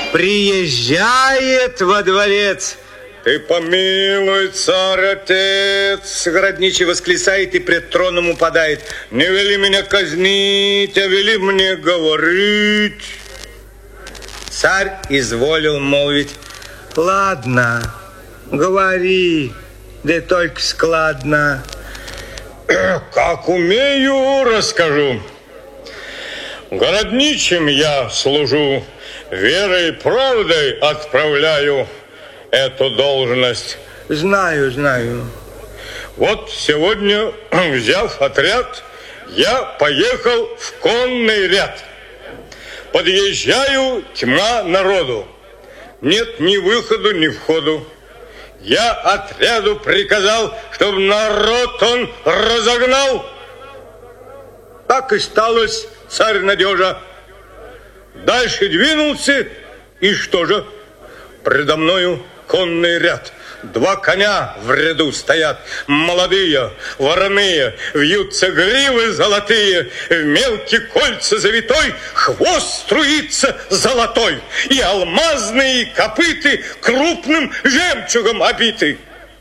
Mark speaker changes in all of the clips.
Speaker 1: Приезжает во дворец. Ты помилуй, царь-отец, городничий восклицает и пред троном упадает. Не вели меня казнить, а вели мне говорить. Царь изволил молвить. Ладно, говори, да только складно. Как умею, расскажу. Городничим я служу, верой и правдой отправляю эту должность. Знаю, знаю. Вот сегодня, взяв отряд, я поехал в конный ряд. Подъезжаю, тьма народу. Нет ни выходу, ни входу. Я отряду приказал, чтобы народ он разогнал. Так и сталось, царь надежа. Дальше двинулся, и что же? Предо мною конный ряд. 2 коня в ряду стоят, молодые, вороные, вьются гривы золотые, в мелкие кольца завитой хвост струится золотой, и алмазные копыты крупным жемчугом обиты.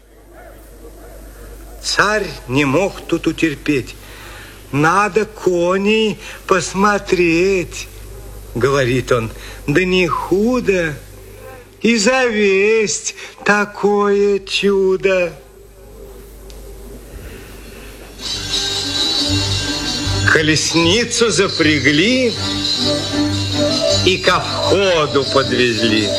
Speaker 1: Царь не мог тут утерпеть. Надо коней посмотреть, говорит он. Да не худо и завесть такое чудо. Колесницу запрягли и ко входу подвезли.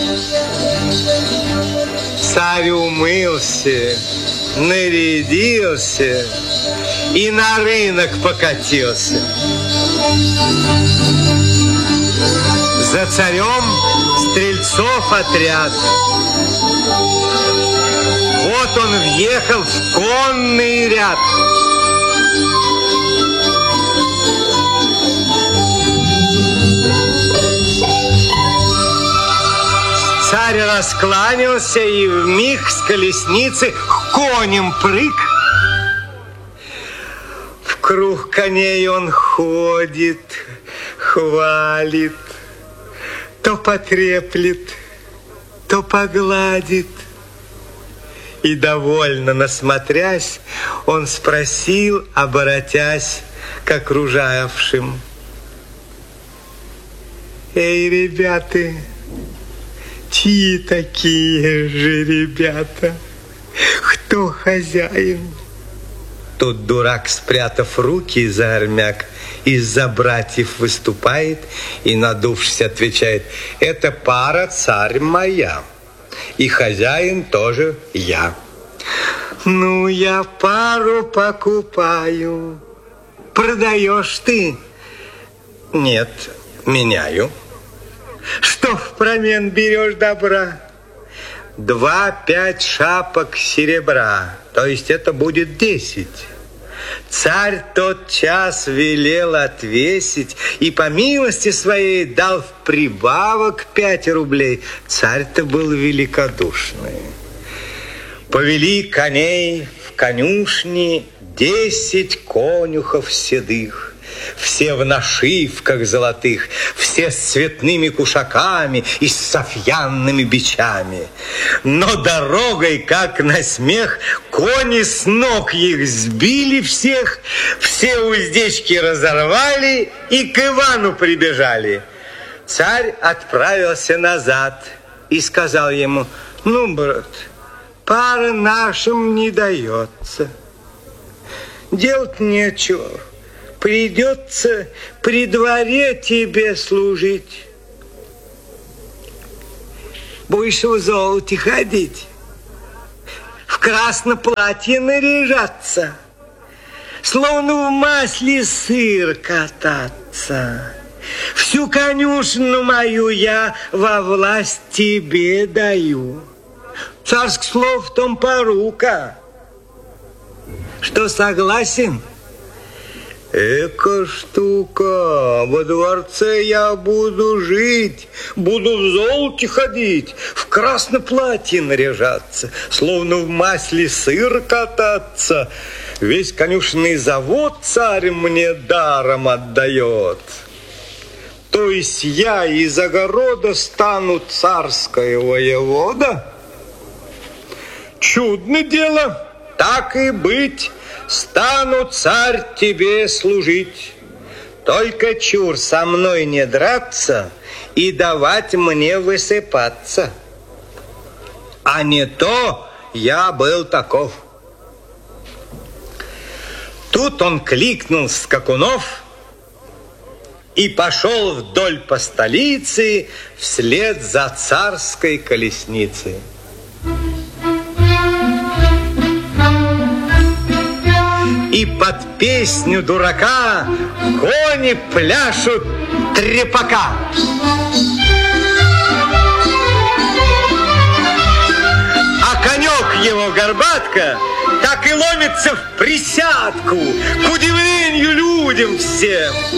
Speaker 1: Царь умылся, нарядился и на рынок покатился. За царем стрельцов отряд. Вот он въехал в конный ряд. Царь раскланялся и вмиг с колесницы конем прыг. Вкруг коней он ходит, хвалит, то потреплет, то погладит. И довольно насмотрясь, он спросил, оборотясь к окружавшим: эй, ребята, чьи такие же ребята? Кто хозяин? Тут дурак, спрятав руки за армяк, из-за братьев выступает и, надувшись, отвечает: это пара царь моя, и хозяин тоже я. Ну, я пару покупаю. Продаешь ты? Нет, меняю. Что впромен берешь добра? 2-5 шапок серебра, то есть это будет 10. Царь тот час велел отвесить и по милости своей дал в прибавок 5 рублей. Царь-то был великодушный. Повели коней в конюшни 10 конюхов седых. Все в нашивках золотых, все с цветными кушаками и с софьянными бичами. Но дорогой, как на смех, кони с ног их сбили всех, все уздечки разорвали и к Ивану прибежали. Царь отправился назад и сказал ему: ну, брат, пара нашим не дается. Делать нечего. Придется при дворе тебе служить. Будешь в золоте ходить, в красном платье наряжаться, словно в масле сыр кататься. Всю конюшню мою я во власть тебе даю. Царских слов в том порука. Что, согласен? Эка штука, во дворце я буду жить, буду в золоте ходить, в красном платье наряжаться, словно в масле сыр кататься. Весь конюшенный завод царь мне даром отдает. То есть я из огорода стану царская воевода? Чудно дело. Так и быть, стану, царь, тебе служить. Только чур со мной не драться и давать мне высыпаться. А не то я был таков. Тут он кликнул скакунов и пошел вдоль по столице вслед за царской колесницей. И под песню дурака кони пляшут трепака. А конек его горбатка так и ломится в присядку, к удивлению людям всем.